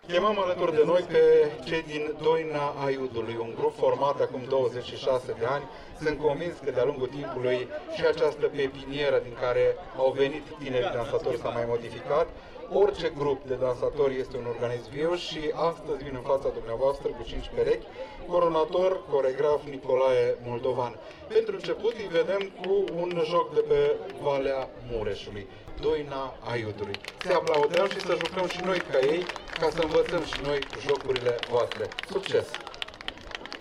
Chemăm alături de noi pe cei din Doina Aiudului, un grup format acum 26 de ani. Sunt convins că de-a lungul timpului și această pepinieră din care au venit tineri dansatori s-a mai modificat. Orice grup de dansatori este un organism viu și astăzi vin în fața dumneavoastră cu 5 perechi, coordonator, coregraf Nicolae Moldovan. Pentru început îi vedem cu un joc de pe Valea Mureșului, Doina Aiudului. Să aplaudăm și să jucăm și noi ca ei, ca să învățăm și noi jocurile voastre. Succes!